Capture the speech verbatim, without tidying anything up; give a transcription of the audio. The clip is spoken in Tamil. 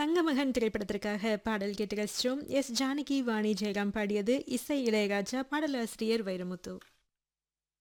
தங்கமகன் திரைப்படத்திற்காக பாடல் கேட்டு ரசிச்சோம். எஸ் ஜானகி வாணி ஜெயராம் பாடியது. இசை இளையராஜா, பாடலாசிரியர் வைரமுத்து.